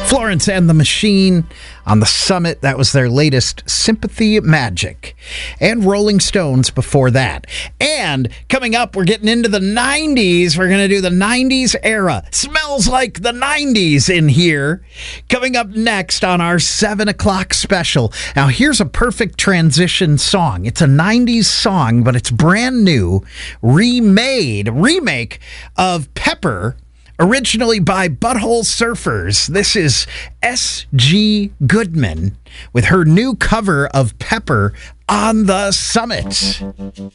Florence and the Machine on the Summit. That was their latest Sympathy Magic. And Rolling Stones before that. And coming up, we're getting into the 90s. We're going to do the 90s era. Smells like the 90s in here. Coming up next on our 7 o'clock special. Now, here's a perfect transition song. It's a 90s song, but it's brand new. Remake of Pepper, originally by Butthole Surfers. This is S.G. Goodman with her new cover of Pepper on the Summit.